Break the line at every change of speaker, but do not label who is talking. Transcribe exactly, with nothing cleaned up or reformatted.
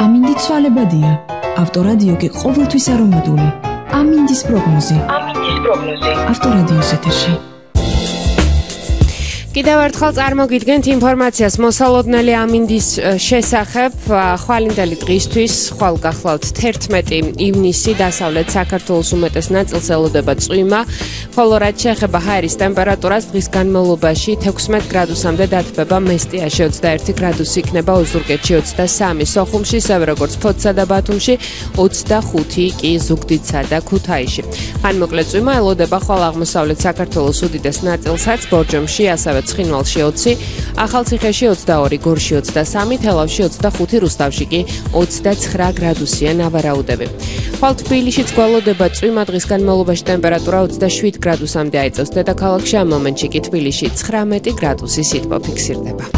ამინდი ცვალებადია. ავტორადიო კი ყოველთვის არომატული. ამინდის პროგნოზი.
ამინდის პროგნოზი.
ავტორადიოს ეთერში.
კიდევ ერთხელ წარმოგიდგენთ ინფორმაციას მოსალოდნელი ამინდის შესახებ. ხვალინდელი დღისთვის, ხვალ გახლავთ თერთმეტი ივნისი, დასავლეთ საქართველოს უმეტეს ნაწილს ელოდება წვიმა, ხოლო რაც შეეხება ჰაერის ტემპერატურას, დღის განმავლობაში თექვსმეტ გრადუსამდე დათბება, მესტიაში ოცდაერთი გრადუსი იქნება, ოზურგეთში ოცდასამი, სოხუმში, ისევე როგორც ფოთსა და ბათუმში ოცდახუთი კი ზუგდიდსა და ქუთაისში. ხანმოკლე წვიმა ელოდება ხვალ აღმოსავლეთ საქართველოს უდიდეს ნაწილსაც, ბორჯომში, ასევე ცხინვალში ოცი, ახალციხეში ოცდაორი, გორში ოცდასამი, თელავში ოცდახუთი, რუსთავში კი ოცდაცხრა გრადუსია ნავარაუდები. ხვალ თბილისშიც გვალოდება წვიმა, დღის განმავლობაში ტემპერატურა ოცდაშვიდ გრადუსამდე აიწევს. დედაქალაქში ამ მომენტში კი თბილისში ცხრამეტი გრადუსი სითბო ფიქსირდება.